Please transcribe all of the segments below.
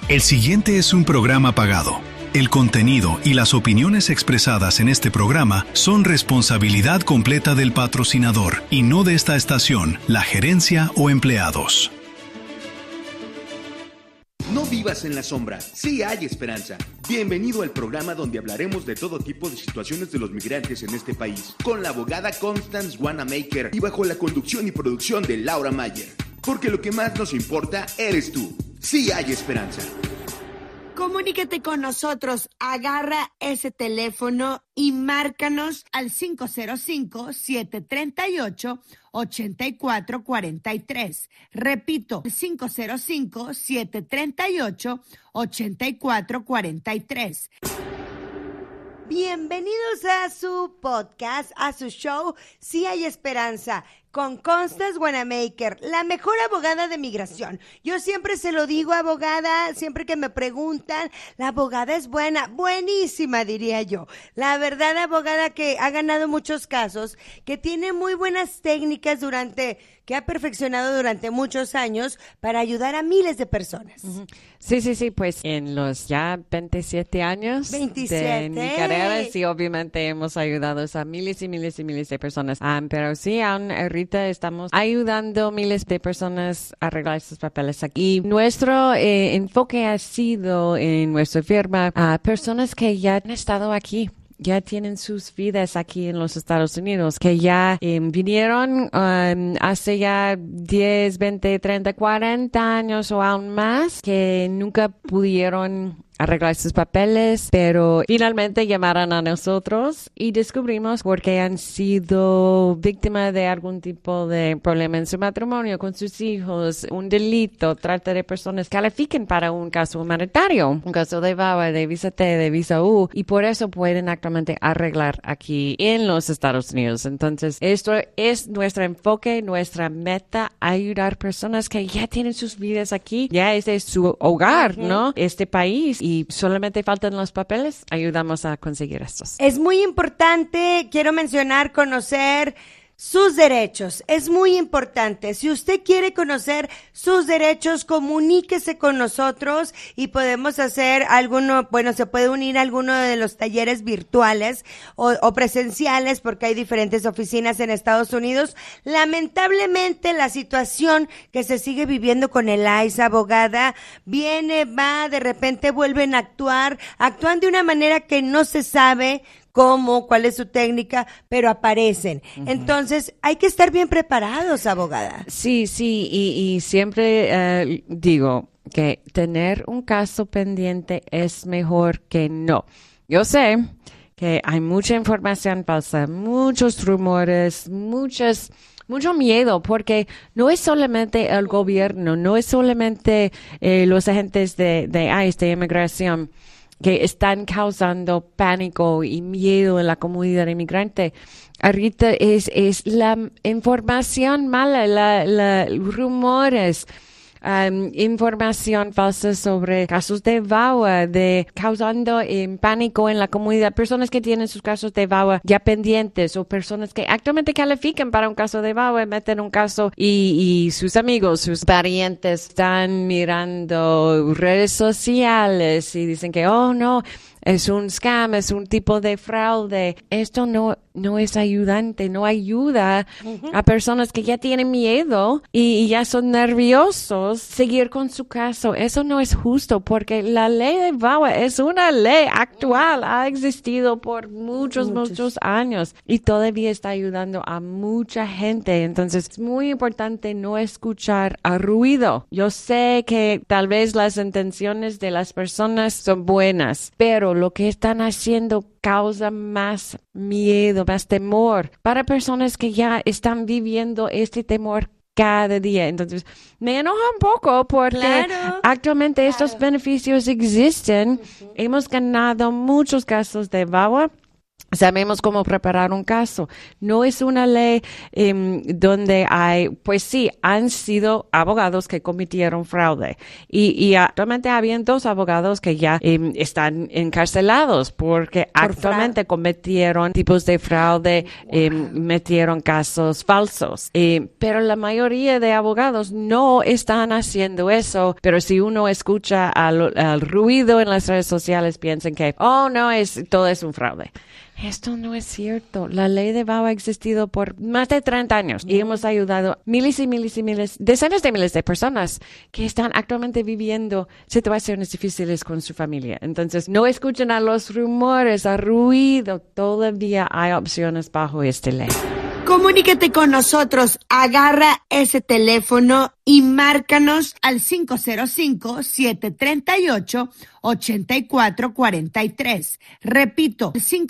El siguiente es un programa pagado. El contenido y las opiniones expresadas en este programa son responsabilidad completa del patrocinador y no de esta estación, la gerencia o empleados. No vivas en la sombra, sí hay esperanza. Bienvenido al programa donde hablaremos de todo tipo de situaciones de los migrantes en este país, con la abogada Constance Wanamaker y bajo la conducción y producción de Laura Mayer. Porque lo que más nos importa eres tú. Sí hay esperanza. Comunícate con nosotros, agarra ese teléfono y márcanos al 505-738-8443. Repito, 505-738-8443. Bienvenidos a su podcast, a su show, Sí hay esperanza, con Constance Wanamaker, la mejor abogada de migración. Yo siempre se lo digo, abogada, siempre que me preguntan, la abogada es buena, buenísima diría yo. La verdad, abogada que ha ganado muchos casos, que tiene muy buenas técnicas que ha perfeccionado durante muchos años para ayudar a miles de personas. Uh-huh. Sí, pues en los ya 27 años 27. de mi carrera, sí, obviamente hemos ayudado a miles y miles y miles de personas, pero sí, aún ahorita estamos ayudando miles de personas a arreglar sus papeles aquí. Nuestro enfoque ha sido en nuestra firma a personas que ya han estado aquí. Ya tienen sus vidas aquí en los Estados Unidos, que ya vinieron hace ya 10, 20, 30, 40 años o aún más, que nunca pudieron arreglar sus papeles, pero finalmente llamaron a nosotros y descubrimos porque han sido víctimas de algún tipo de problema en su matrimonio, con sus hijos, un delito, trata de personas, califiquen para un caso humanitario, un caso de VAWA, de visa T, de visa U, y por eso pueden actualmente arreglar aquí en los Estados Unidos. Entonces, esto es nuestro enfoque, nuestra meta, ayudar personas que ya tienen sus vidas aquí, ya este es su hogar, ¿no? Este país, y solamente faltan los papeles, ayudamos a conseguir estos. Es muy importante, quiero mencionar, conocer sus derechos. Es muy importante. Si usted quiere conocer sus derechos, comuníquese con nosotros y podemos hacer se puede unir a alguno de los talleres virtuales o presenciales, porque hay diferentes oficinas en Estados Unidos. Lamentablemente, la situación que se sigue viviendo con el ICE, abogada, viene, va, de repente vuelven a actúan de una manera que no se sabe cómo, cuál es su técnica, pero aparecen. Uh-huh. Entonces, hay que estar bien preparados, abogada. Sí, y siempre digo que tener un caso pendiente es mejor que no. Yo sé que hay mucha información falsa, muchos rumores, mucho miedo, porque no es solamente el gobierno, no es solamente los agentes de ICE, de inmigración, que están causando pánico y miedo en la comunidad inmigrante. Ahorita es la información mala, rumores, información falsa sobre casos de VAWA, causando pánico en la comunidad, personas que tienen sus casos de VAWA ya pendientes o personas que actualmente califican para un caso de VAWA, meten un caso y sus amigos, sus parientes están mirando redes sociales y dicen que, oh no, es un scam, es un tipo de fraude. Esto no es ayudante, no ayuda a personas que ya tienen miedo y ya son nerviosos seguir con su caso. Eso no es justo, porque la ley de VAWA es una ley actual, ha existido por muchos años y todavía está ayudando a mucha gente. Entonces, es muy importante no escuchar a ruido. Yo sé que tal vez las intenciones de las personas son buenas, pero lo que están haciendo causa más miedo, más temor para personas que ya están viviendo este temor cada día. Entonces, me enoja un poco porque actualmente estos beneficios existen. Hemos ganado muchos casos de VAWA Sabemos cómo preparar un caso. No es una ley donde hay, pues sí, han sido abogados que cometieron fraude. Y actualmente habían 2 abogados que ya están encarcelados porque actualmente cometieron tipos de fraude, metieron casos falsos. Pero la mayoría de abogados no están haciendo eso. Pero si uno escucha al ruido en las redes sociales, piensan que, oh, no, todo es un fraude. Esto no es cierto. La ley de VAWA ha existido por más de 30 años y hemos ayudado miles y miles y miles, decenas de miles de personas que están actualmente viviendo situaciones difíciles con su familia. Entonces, no escuchen a los rumores, al ruido. Todavía hay opciones bajo esta ley. Comunícate con nosotros, agarra ese teléfono y márcanos al 505-738-8443. Repito,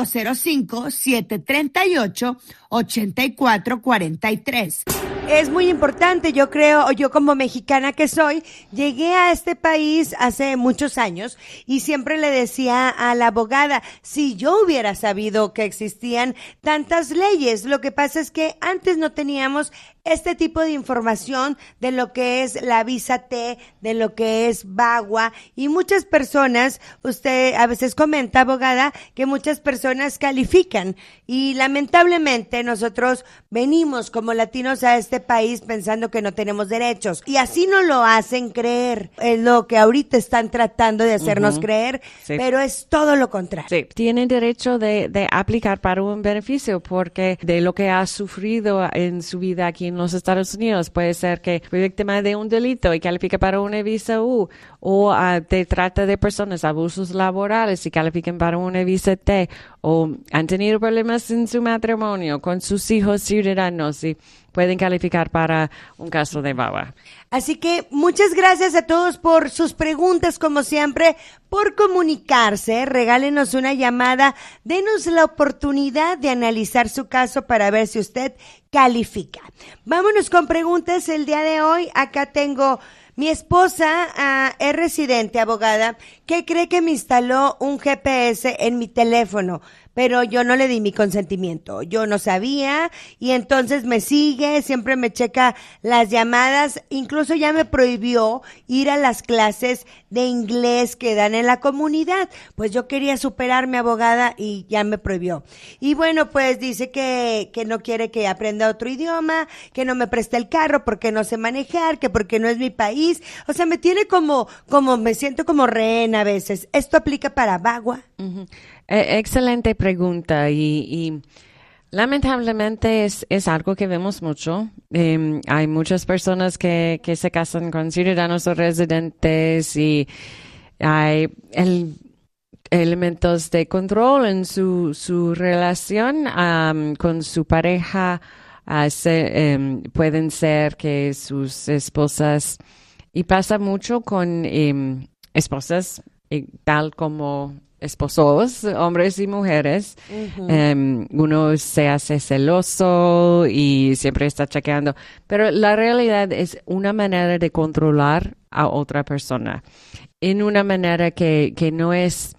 505-738-8443. Es muy importante, yo creo, yo como mexicana que soy, llegué a este país hace muchos años y siempre le decía a la abogada, si yo hubiera sabido que existían tantas leyes, lo que pasa es que antes no teníamos este tipo de información de lo que es la visa T, de lo que es VAWA, y muchas personas, usted a veces comenta, abogada, que muchas personas califican y lamentablemente nosotros venimos como latinos a este país pensando que no tenemos derechos y así nos lo hacen creer, es lo que ahorita están tratando de hacernos creer, sí. Pero es todo lo contrario. Sí, tienen derecho de aplicar para un beneficio porque de lo que ha sufrido en su vida aquí en los Estados Unidos. Puede ser que fue víctima de un delito y califica para una visa U, o de trata de personas, abusos laborales y califican para una visa T, o han tenido problemas en su matrimonio con sus hijos ciudadanos y pueden calificar para un caso de VAWA. Así que muchas gracias a todos por sus preguntas, como siempre, por comunicarse. Regálenos una llamada, denos la oportunidad de analizar su caso para ver si usted califica. Vámonos con preguntas el día de hoy. Acá tengo mi esposa, es residente, abogada, que cree que me instaló un GPS en mi teléfono, pero yo no le di mi consentimiento. Yo no sabía y entonces me sigue, siempre me checa las llamadas, incluso ya me prohibió ir a las clases de inglés que dan en la comunidad. Pues yo quería superarme, abogada, y ya me prohibió. Y bueno, pues dice que no quiere que aprenda otro idioma, que no me preste el carro porque no sé manejar, que porque no es mi país. O sea, me tiene como me siento como rehén a veces. ¿Esto aplica para VAWA? Uh-huh. Excelente pregunta y lamentablemente es algo que vemos mucho. Hay muchas personas que se casan con ciudadanos o residentes y hay elementos de control en su relación con su pareja. Pueden ser que sus esposas, y pasa mucho con esposas tal como esposos, hombres y mujeres. Uh-huh. Uno se hace celoso y siempre está chequeando, pero la realidad es una manera de controlar a otra persona en una manera que no es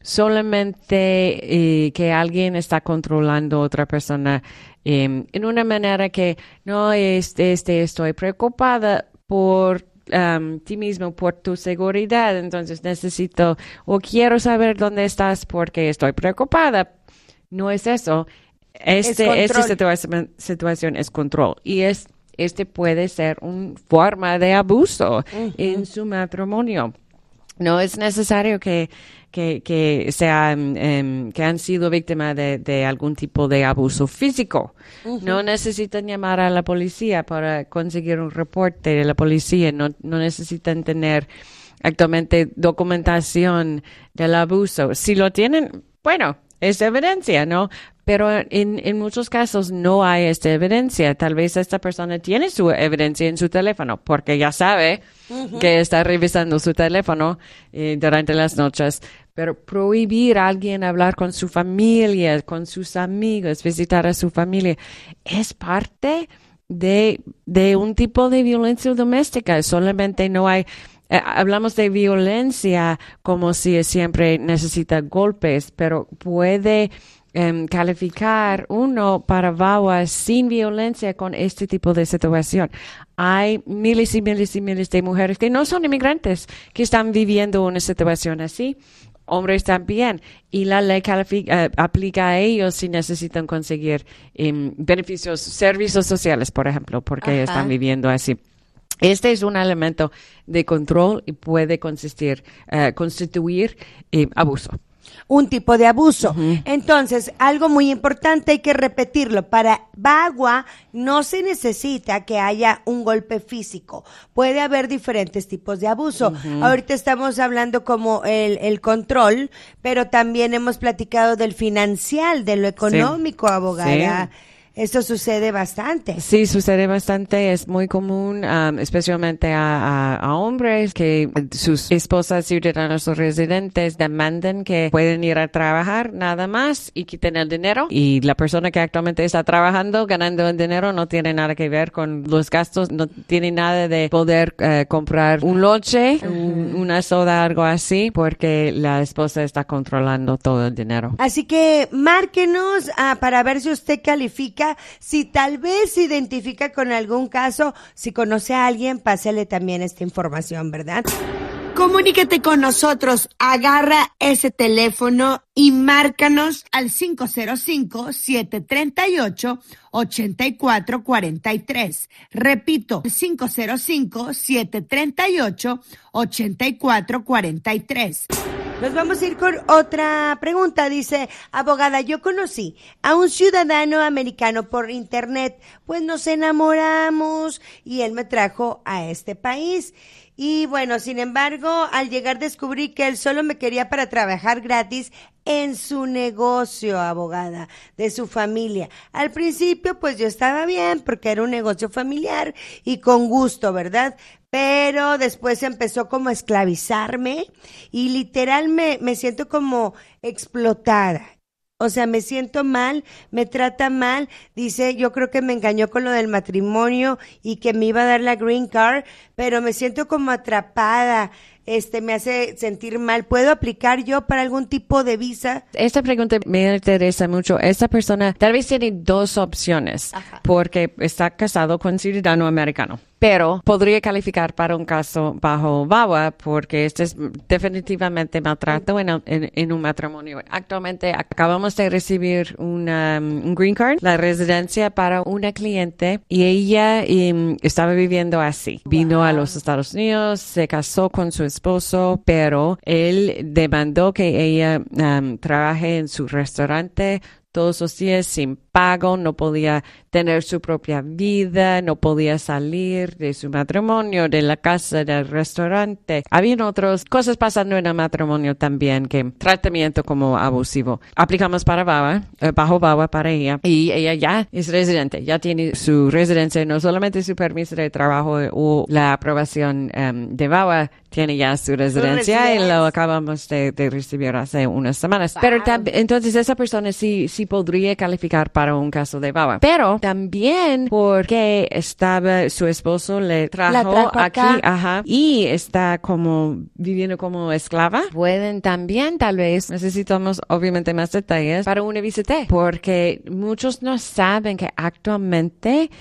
solamente que alguien está controlando a otra persona en una manera que no estoy preocupada por ti mismo, por tu seguridad, entonces necesito o quiero saber dónde estás porque estoy preocupada. No es eso. Esta situación es control y puede ser una forma de abuso en su matrimonio. No es necesario que sean que han sido víctimas de algún tipo de abuso físico. Uh-huh. No necesitan llamar a la policía para conseguir un reporte de la policía. No necesitan tener actualmente documentación del abuso. Si lo tienen, bueno, es evidencia, ¿no? Pero en muchos casos no hay esta evidencia. Tal vez esta persona tiene su evidencia en su teléfono porque ya sabe que está revisando su teléfono durante las noches. Pero prohibir a alguien hablar con su familia, con sus amigos, visitar a su familia, es parte de un tipo de violencia doméstica. Solamente no hay... hablamos de violencia como si siempre necesita golpes, pero puede calificar uno para VAWA sin violencia con este tipo de situación. Hay miles y miles y miles de mujeres que no son inmigrantes que están viviendo una situación así. Hombres también. Y la ley aplica a ellos si necesitan conseguir beneficios, servicios sociales, por ejemplo, porque están viviendo así. Este es un elemento de control y puede constituir abuso. Un tipo de abuso. Entonces, algo muy importante, hay que repetirlo. Para VAWA no se necesita que haya un golpe físico. Puede haber diferentes tipos de abuso. Ahorita estamos hablando como el control, pero también hemos platicado del financiero, de lo económico, abogada. Sí. Esto sucede bastante. Sí, sucede bastante. Es muy común, especialmente a hombres que sus esposas, ciudadanos o residentes demandan que pueden ir a trabajar nada más y quiten el dinero. Y la persona que actualmente está trabajando, ganando el dinero, no tiene nada que ver con los gastos, no tiene nada de poder comprar un lonche, una soda, algo así, porque la esposa está controlando todo el dinero. Así que márquenos para ver si usted califica. Si tal vez se identifica con algún caso, si conoce a alguien, pásele también esta información, ¿verdad? Comuníquete con nosotros, agarra ese teléfono y márcanos al 505-738-8443. Repito, 505-738-8443. Nos vamos a ir con otra pregunta. Dice, abogada, yo conocí a un ciudadano americano por internet, pues nos enamoramos y él me trajo a este país. Y bueno, sin embargo, al llegar descubrí que él solo me quería para trabajar gratis en su negocio, abogada, de su familia. Al principio, pues yo estaba bien porque era un negocio familiar y con gusto, ¿verdad? Pero después empezó como a esclavizarme y literal me siento como explotada. O sea, me siento mal, me trata mal. Dice, yo creo que me engañó con lo del matrimonio y que me iba a dar la green card, pero me siento como atrapada. Me hace sentir mal. ¿Puedo aplicar yo para algún tipo de visa? Esta pregunta me interesa mucho. Esta persona tal vez tiene dos opciones, porque está casado con ciudadano americano. Pero podría calificar para un caso bajo VAWA porque este es definitivamente maltrato en un matrimonio. Actualmente acabamos de recibir un green card, la residencia para una cliente y ella estaba viviendo así. Vino a los Estados Unidos, se casó con su esposo, pero él demandó que ella trabaje en su restaurante todos los días sin pago, no podía tener su propia vida, no podía salir de su matrimonio, de la casa, del restaurante. Habían otras cosas pasando en el matrimonio también, que tratamiento como abusivo. Aplicamos para VAWA, bajo VAWA para ella, y ella ya es residente, ya tiene su residencia, no solamente su permiso de trabajo o la aprobación de VAWA, tiene ya su residencia y lo acabamos de recibir hace unas semanas. Wow. Pero entonces esa persona sí podría calificar para un caso de VAWA. Pero también porque su esposo le trajo aquí, y está como viviendo como esclava, pueden también tal vez, necesitamos obviamente más detalles para una visa T, porque muchos no saben que actualmente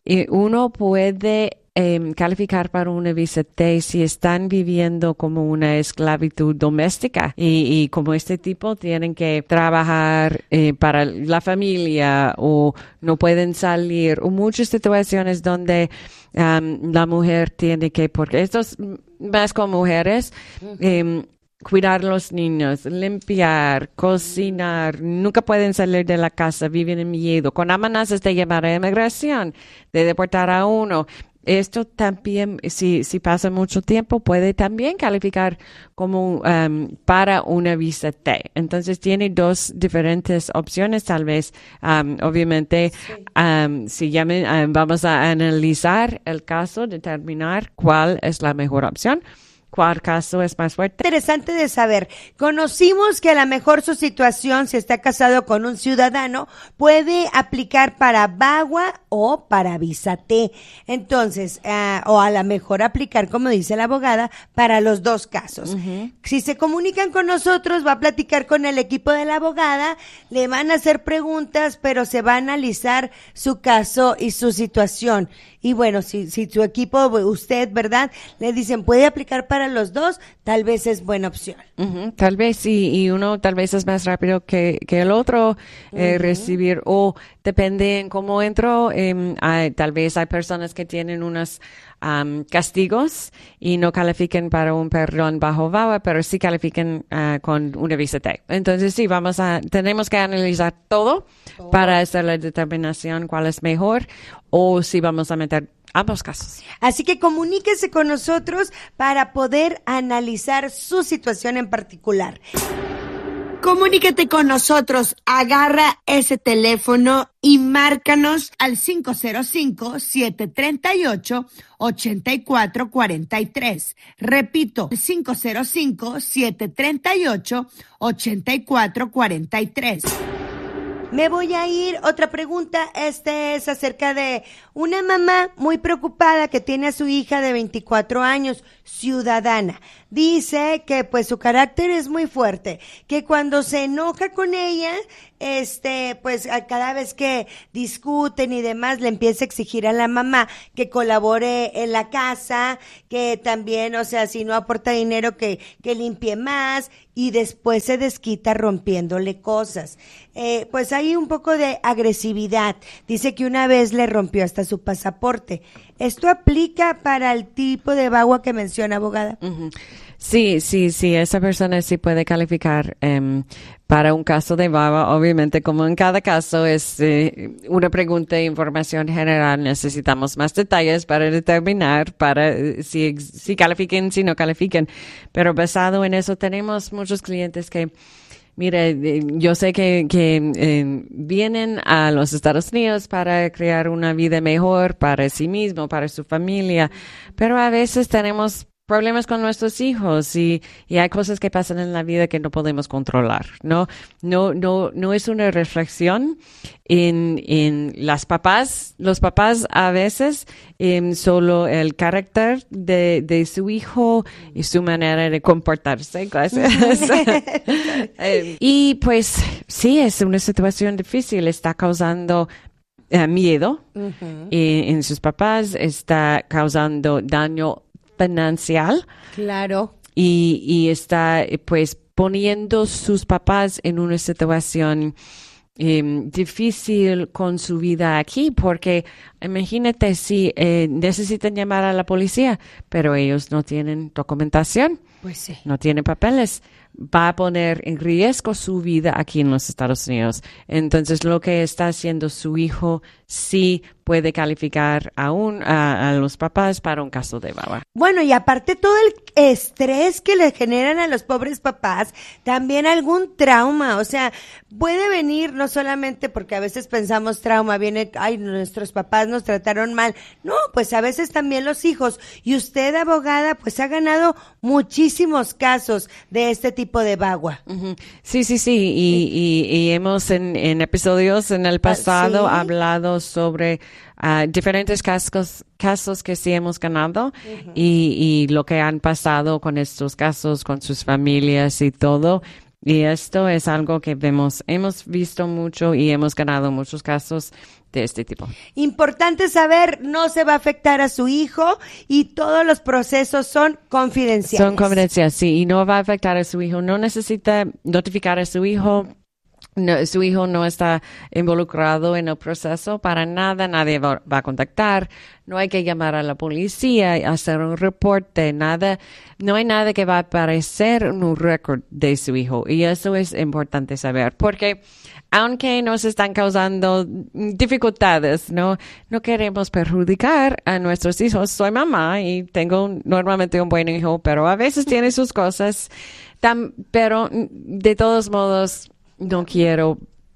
uno puede calificar para una visa T si están viviendo como una esclavitud doméstica y como este tipo tienen que trabajar para la familia o no pueden salir o muchas situaciones donde la mujer tiene que, porque esto es más con mujeres, cuidar a los niños, limpiar, cocinar, nunca pueden salir de la casa, viven en miedo, con amenazas de llamar a inmigración, de deportar a uno. Esto también, si pasa mucho tiempo, puede también calificar como para una visa T. Entonces, tiene dos diferentes opciones, tal vez. Obviamente, si llamen, vamos a analizar el caso, determinar cuál es la mejor opción. cuál caso es más fuerte. Interesante de saber. Conocimos que a lo mejor su situación, si está casado con un ciudadano, puede aplicar para VAWA o para Visa T. Entonces, o a lo mejor aplicar, como dice la abogada, para los dos casos. Si se comunican con nosotros, va a platicar con el equipo de la abogada, le van a hacer preguntas, pero se va a analizar su caso y su situación. Y bueno, si su equipo, usted, ¿verdad? Le dicen, puede aplicar para los dos, tal vez es buena opción. Tal vez sí, y uno tal vez es más rápido que el otro recibir, o depende en cómo entró, tal vez hay personas que tienen unos castigos y no califiquen para un perdón bajo VAWA, pero sí califiquen con una Visa T. Entonces sí, tenemos que analizar todo para hacer la determinación cuál es mejor, o si vamos a meter ambos casos. Así que comuníquese con nosotros para poder analizar su situación en particular. Comunícate con nosotros, agarra ese teléfono y márcanos al 505-738-8443. Repito, 505-738-8443. Me voy a ir. Otra pregunta, es acerca de una mamá muy preocupada que tiene a su hija de 24 años, ciudadana. Dice que pues su carácter es muy fuerte, que cuando se enoja con ella, pues cada vez que discuten y demás, le empieza a exigir a la mamá que colabore en la casa, que también, o sea, si no aporta dinero, que limpie más, y después se desquita rompiéndole cosas. Pues hay un poco de agresividad. Dice que una vez le rompió hasta su pasaporte. ¿Esto aplica para el tipo de VAWA que menciona, abogada? Sí, esa persona sí puede calificar para un caso de VAWA. Obviamente, como en cada caso es una pregunta de información general, necesitamos más detalles para determinar si califiquen, si no califiquen. Pero basado en eso, tenemos muchos clientes que, mire, yo sé que vienen a los Estados Unidos para crear una vida mejor para sí mismo, para su familia, pero a veces tenemos problemas con nuestros hijos y hay cosas que pasan en la vida que no podemos controlar. No es una reflexión en los papás a veces, solo el carácter de su hijo y su manera de comportarse. Y pues sí, es una situación difícil, está causando miedo en sus papás, está causando daño financial. Claro. Y está pues poniendo sus papás en una situación difícil con su vida aquí, porque imagínate si necesitan llamar a la policía, pero ellos no tienen documentación, pues sí, no tienen papeles, va a poner en riesgo su vida aquí en los Estados Unidos. Entonces, lo que está haciendo su hijo sí puede calificar aún a los papás para un caso de VAWA. Bueno, y aparte todo el estrés que le generan a los pobres papás, también algún trauma, o sea, puede venir no solamente porque a veces pensamos trauma, viene, ay, nuestros papás nos trataron mal, no, pues a veces también los hijos, y usted, abogada, pues ha ganado muchísimos casos de este tipo de VAWA. Sí, y hemos en episodios en el pasado ¿sí? hablado sobre diferentes casos que sí hemos ganado y lo que han pasado con estos casos, con sus familias y todo. Y esto es algo que hemos visto mucho y hemos ganado muchos casos de este tipo. Importante saber, no se va a afectar a su hijo y todos los procesos son confidenciales. Son confidenciales, sí, y no va a afectar a su hijo. No necesita notificar a su hijo. No, su hijo no está involucrado en el proceso para nada, nadie va a contactar, no hay que llamar a la policía, hacer un reporte, nada, no hay nada que va a aparecer en un récord de su hijo, y eso es importante saber, porque aunque nos están causando dificultades, no queremos perjudicar a nuestros hijos. Soy mamá y tengo normalmente un buen hijo, pero a veces tiene sus cosas, pero de todos modos no quiero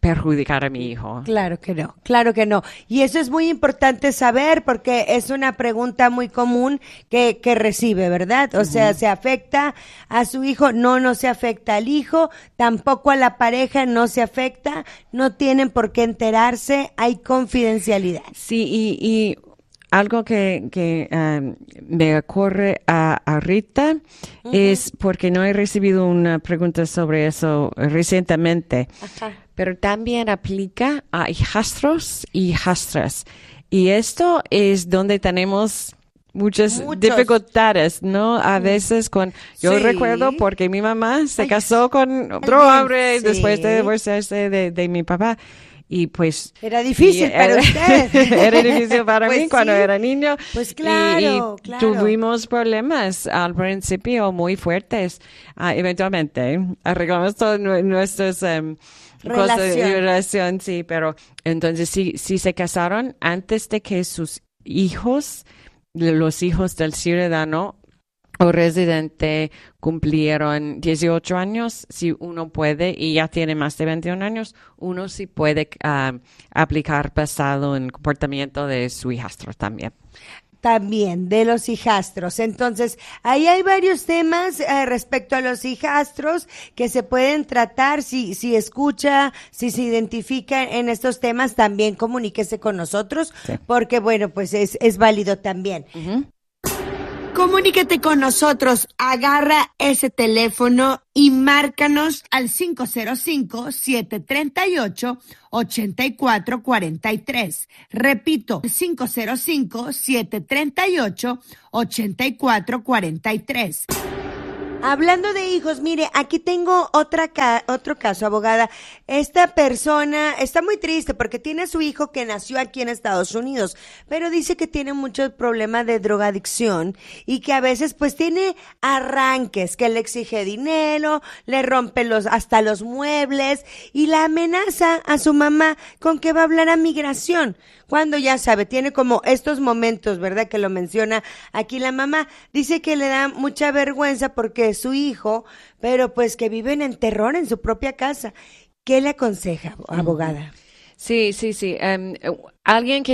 perjudicar a mi hijo. Claro que no, claro que no. Y eso es muy importante saber porque es una pregunta muy común que recibe, ¿verdad? O sea, ¿se afecta a su hijo? No se afecta al hijo, tampoco a la pareja, no se afecta, no tienen por qué enterarse, hay confidencialidad. Sí, y algo que me ocurre a Rita es porque no he recibido una pregunta sobre eso recientemente. Ajá. Pero también aplica a hijastros y hijastras. Y esto es donde tenemos muchas dificultades, ¿no? A veces yo Sí. recuerdo porque mi mamá se casó con otro hombre sí. después de divorciarse de mi papá. Y pues... Era difícil y para usted. Era difícil para Pues mí cuando sí. era niño. Pues claro, y claro. tuvimos problemas al principio muy fuertes. Eventualmente arreglamos todas nuestras relación, sí, pero entonces sí se casaron antes de que sus hijos, los hijos del ciudadano o residente cumplieron 18 años, si uno puede, y ya tiene más de 21 años, uno sí puede aplicar basado en comportamiento de su hijastro también. También de los hijastros. Entonces, ahí hay varios temas respecto a los hijastros que se pueden tratar. Si escucha, si se identifica en estos temas, también comuníquese con nosotros, Sí. porque bueno, pues es válido también. Uh-huh. Comuníquete con nosotros, agarra ese teléfono y márcanos al 505-738-8443. Repito, 505-738-8443. Hablando de hijos, mire, aquí tengo otro caso, abogada. Esta persona está muy triste porque tiene a su hijo que nació aquí en Estados Unidos, pero dice que tiene muchos problemas de drogadicción y que a veces pues tiene arranques, que le exige dinero, le rompe hasta los muebles y la amenaza a su mamá con que va a hablar a migración. Cuando ya sabe, tiene como estos momentos, ¿verdad? Que lo menciona aquí la mamá. Dice que le da mucha vergüenza porque es su hijo, pero pues que viven en terror en su propia casa. ¿Qué le aconseja, abogada? Sí. Alguien que